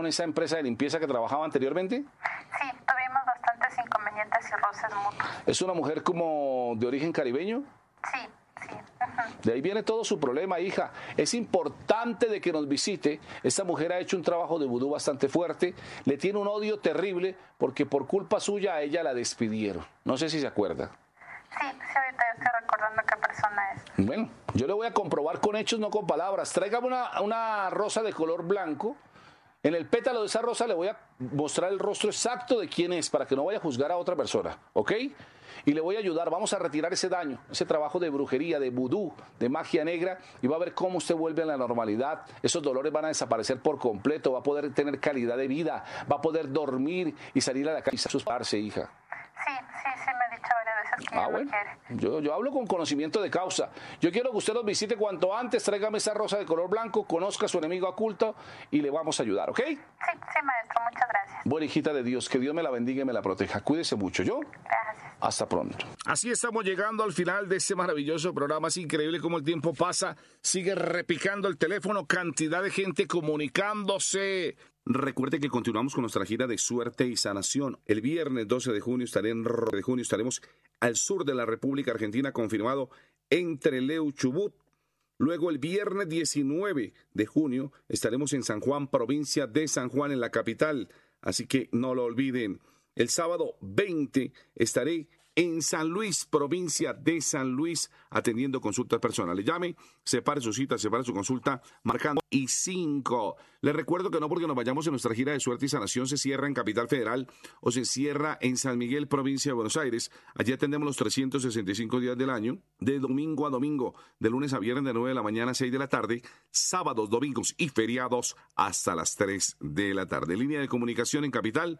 con esa empresa de limpieza que trabajaba anteriormente? Sí, tuvimos bastantes inconvenientes y roces mutuos. ¿Es una mujer como de origen caribeño? Sí, sí. Ujú. De ahí viene todo su problema, hija. Es importante de que nos visite. Esta mujer ha hecho un trabajo de vudú bastante fuerte. Le tiene un odio terrible porque por culpa suya a ella la despidieron. No sé si se acuerda. Sí, ahorita ya estoy recordando qué persona es. Bueno, yo le voy a comprobar con hechos, no con palabras. Tráigame una rosa de color blanco. En el pétalo de esa rosa le voy a mostrar el rostro exacto de quién es para que no vaya a juzgar a otra persona, ¿ok? Y le voy a ayudar, vamos a retirar ese daño, ese trabajo de brujería, de vudú, de magia negra, y va a ver cómo usted vuelve a la normalidad. Esos dolores van a desaparecer por completo, va a poder tener calidad de vida, va a poder dormir y salir a la calle y asustarse, hija. Sí, me ha dicho varias veces que ella Bueno, lo quiere. yo hablo con conocimiento de causa. Yo quiero que usted nos visite cuanto antes, tráigame esa rosa de color blanco, conozca a su enemigo oculto y le vamos a ayudar, ¿ok? Sí, maestro, muchas gracias. Buena hijita de Dios, que Dios me la bendiga y me la proteja. Cuídese mucho, ¿yo? Gracias. Hasta pronto. Así estamos llegando al final de este maravilloso programa. Es increíble cómo el tiempo pasa. Sigue repicando el teléfono, cantidad de gente comunicándose. Recuerde que continuamos con nuestra gira de suerte y sanación. El viernes 12 de junio estaremos al sur de la República Argentina, confirmado en Trelew, Chubut. Luego el viernes 19 de junio estaremos en San Juan, provincia de San Juan, en la capital. Así que no lo olviden. El sábado 20 estaré en San Luis, provincia de San Luis, atendiendo consultas personales. Llame, separe su cita, separe su consulta, marcando y 5. Les recuerdo que no porque nos vayamos en nuestra gira de suerte y sanación se cierra en Capital Federal o se cierra en San Miguel, provincia de Buenos Aires. Allí atendemos los 365 días del año, de domingo a domingo, de lunes a viernes de 9 de la mañana a 6 de la tarde, sábados, domingos y feriados hasta las 3 de la tarde. Línea de comunicación en Capital,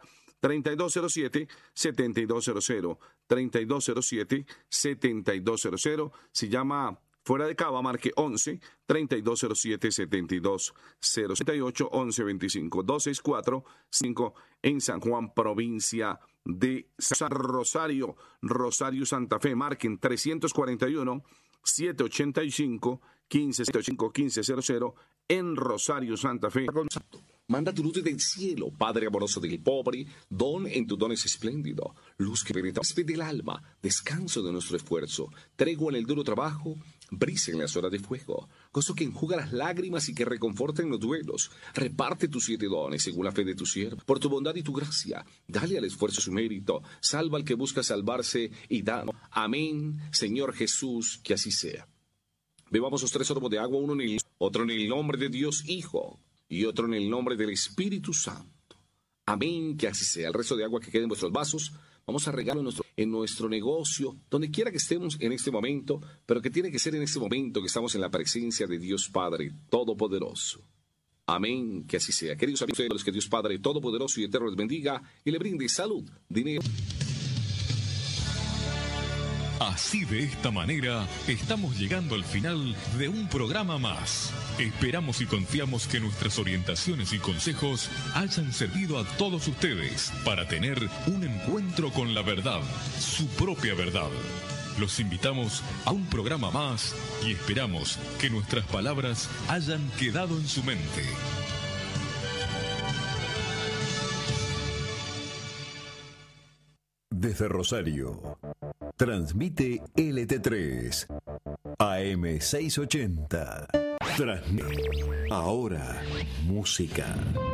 3207-7200, 3207-7200. Si llama fuera de Cava, marque 11-3207-7200, 78-1125-264-5 en San Juan, provincia de San Rosario, Rosario Santa Fe. Marquen 341-785-1500 en Rosario Santa Fe. Manda tu luz desde el cielo, Padre amoroso del pobre, don en tu don es espléndido, luz que penetra del alma, descanso de nuestro esfuerzo, tregua en el duro trabajo, brisa en las horas de fuego, gozo que enjuga las lágrimas y que reconforta en los duelos, reparte tus 7 dones según la fe de tu siervo, por tu bondad y tu gracia, dale al esfuerzo su mérito, salva al que busca salvarse y danos. Amén, Señor Jesús, que así sea. Bebamos los 3 sorbos de agua, uno en el otro en el nombre de Dios Hijo, y otro en el nombre del Espíritu Santo. Amén, que así sea. El resto de agua que quede en vuestros vasos, vamos a regarlo en nuestro negocio, donde quiera que estemos en este momento, pero que tiene que ser en este momento que estamos en la presencia de Dios Padre Todopoderoso. Amén, que así sea. Queridos amigos, que Dios Padre Todopoderoso y Eterno les bendiga y le brinde salud, dinero. Así, de esta manera, estamos llegando al final de un programa más. Esperamos y confiamos que nuestras orientaciones y consejos hayan servido a todos ustedes para tener un encuentro con la verdad, su propia verdad. Los invitamos a un programa más y esperamos que nuestras palabras hayan quedado en su mente. Desde Rosario, transmite LT3, AM 680. Ahora, música.